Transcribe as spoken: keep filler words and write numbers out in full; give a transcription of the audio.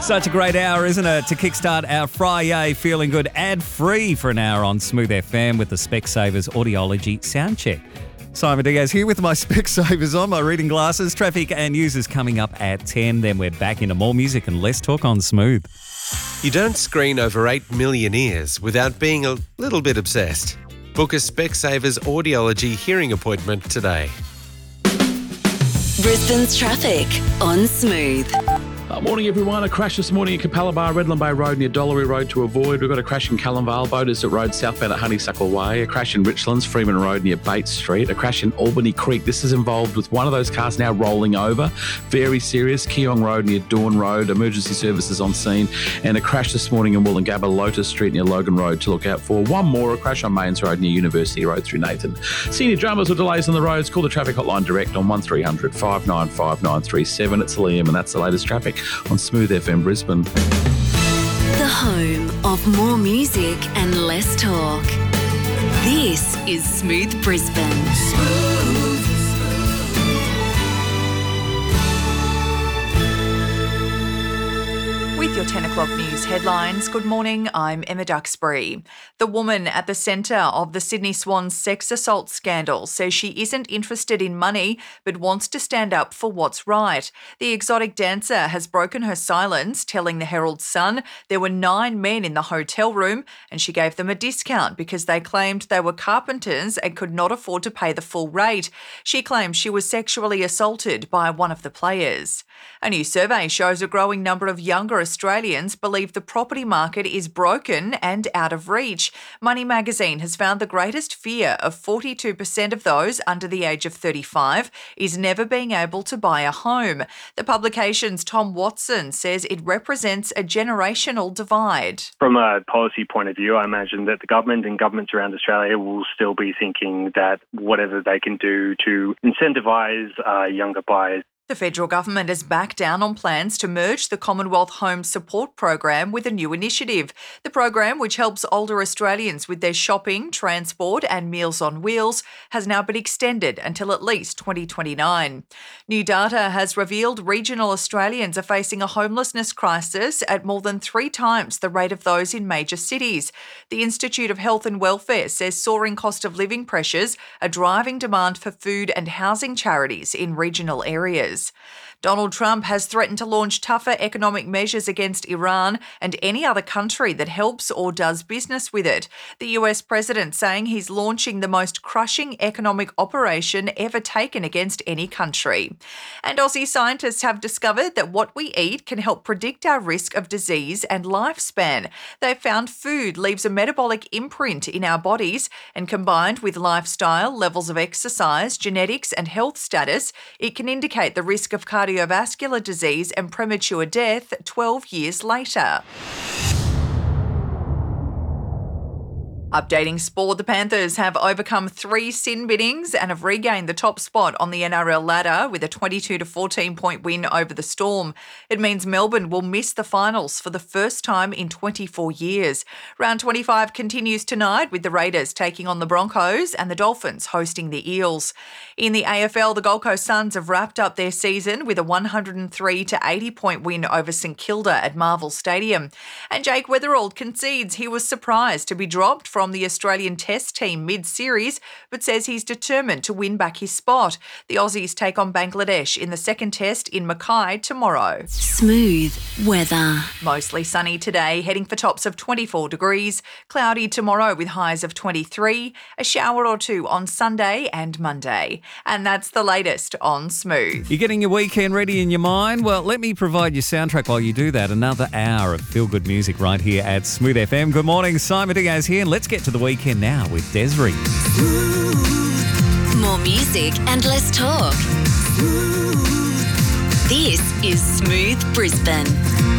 Such a great hour, isn't it, to kickstart our Friday feeling good ad-free for an hour on Smooth F M with the Specsavers Audiology Soundcheck. Simon Diaz here with my Specsavers on, my reading glasses. Traffic and news is coming up at ten. Then we're back into more music and less talk on Smooth. You don't screen over eight million ears without being a little bit obsessed. Book a Specsavers Audiology hearing appointment today. Brisbane's traffic on Smooth. Uh, morning, everyone. A crash this morning at Capalaba, Redland Bay Road near Dollery Road to avoid. We've got a crash in Callanvale, Beaudesert Road, southbound at Honeysuckle Way. A crash in Richlands, Freeman Road near Bates Street. A crash in Albany Creek. This is involved with one of those cars now rolling over. Very serious. Keong Road near Dawn Road. Emergency services on scene. And a crash this morning in Woolloongabba, Lotus Street near Logan Road to look out for. One more, a crash on Mains Road near University Road through Nathan. Senior dramas or delays on the roads, call the traffic hotline direct on one three hundred, five nine five, nine three seven. It's Liam and that's the latest traffic on Smooth F M Brisbane. The home of more music and less talk. This is Smooth Brisbane. Smooth. With your ten o'clock news headlines, good morning, I'm Emma Duxbury. The woman at the centre of the Sydney Swans sex assault scandal says she isn't interested in money but wants to stand up for what's right. The exotic dancer has broken her silence, telling the Herald Sun there were nine men in the hotel room and she gave them a discount because they claimed they were carpenters and could not afford to pay the full rate. She claims she was sexually assaulted by one of the players. A new survey shows a growing number of younger Australians believe the property market is broken and out of reach. Money Magazine has found the greatest fear of forty-two percent of those under the age of thirty-five is never being able to buy a home. The publication's Tom Watson says it represents a generational divide. From a policy point of view, I imagine that the government and governments around Australia will still be thinking that whatever they can do to incentivise uh, younger buyers. The federal government has backed down on plans to merge the Commonwealth Home Support Program with a new initiative. The program, which helps older Australians with their shopping, transport and Meals on Wheels, has now been extended until at least twenty twenty-nine. New data has revealed regional Australians are facing a homelessness crisis at more than three times the rate of those in major cities. The Institute of Health and Welfare says soaring cost of living pressures are driving demand for food and housing charities in regional areas. Donald Trump has threatened to launch tougher economic measures against Iran and any other country that helps or does business with it. The U S president saying he's launching the most crushing economic operation ever taken against any country. And Aussie scientists have discovered that what we eat can help predict our risk of disease and lifespan. They've found food leaves a metabolic imprint in our bodies, and combined with lifestyle, levels of exercise, genetics and health status, it can indicate the risk of cardiovascular cardiovascular disease and premature death twelve years later. Updating sport, the Panthers have overcome three sin biddings and have regained the top spot on the N R L ladder with a twenty-two to fourteen point win over the Storm. It means Melbourne will miss the finals for the first time in twenty-four years. Round twenty-five continues tonight with the Raiders taking on the Broncos and the Dolphins hosting the Eels. In the A F L, the Gold Coast Suns have wrapped up their season with a one hundred three to eighty point win over St Kilda at Marvel Stadium. And Jake Weatherald concedes he was surprised to be dropped from the Australian Test team mid-series, but says he's determined to win back his spot. The Aussies take on Bangladesh in the second test in Mackay tomorrow. Smooth weather. Mostly sunny today, heading for tops of twenty-four degrees. Cloudy tomorrow with highs of twenty-three. A shower or two on Sunday and Monday. And that's the latest on Smooth. You're getting your weekend ready in your mind? Well, let me provide your soundtrack while you do that. Another hour of feel-good music right here at Smooth F M. Good morning, Simon Diaz here, and let's get to the weekend now with Desiree. More music and less talk. This is Smooth Brisbane.